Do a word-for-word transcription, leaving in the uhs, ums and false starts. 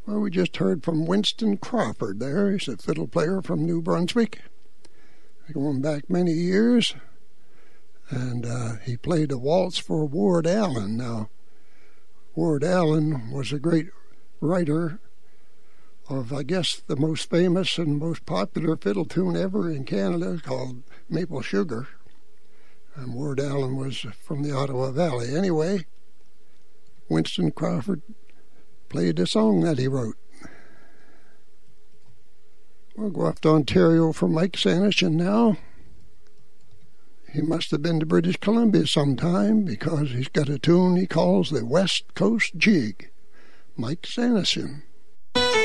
Well, we just heard from Winston Crawford there. He's a fiddle player from New Brunswick, going back many years. And uh, he played a waltz for Ward Allen. Now, Ward Allen was a great writer of, I guess, the most famous and most popular fiddle tune ever in Canada called Maple Sugar. And Ward Allen was from the Ottawa Valley. Anyway, Winston Crawford played a song that he wrote. We'll go up to Ontario for Mike Sanderson now. He must have been to British Columbia sometime because he's got a tune he calls the West Coast Jig. Mike Sanderson.